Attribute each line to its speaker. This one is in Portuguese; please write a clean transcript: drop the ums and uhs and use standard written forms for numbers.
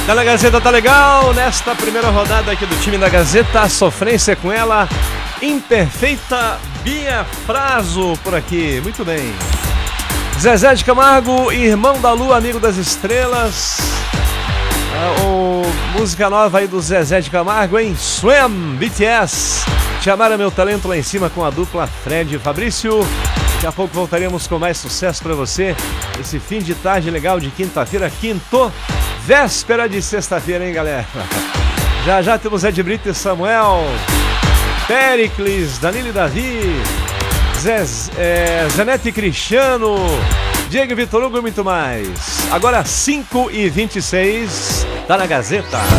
Speaker 1: Tá na Gazeta, tá legal. Nesta primeira rodada aqui do time da Gazeta, a sofrência com ela, Imperfeita Bia Fraso por aqui. Muito bem. Zezé de Camargo, Irmão da Lua, Amigo das Estrelas. Música nova aí do Zezé de Camargo, hein? Swim, BTS. Chamaram meu talento lá em cima com a dupla Fred e Fabrício. Daqui a pouco voltaremos com mais sucesso pra você. Esse fim de tarde legal de quinta-feira, véspera de sexta-feira, hein, galera? Já temos Ed Brito e Samuel, Péricles, Danilo e Davi, Zenete e Cristiano, Diego e Vitor Hugo e muito mais. Agora 5h26, tá na Gazeta.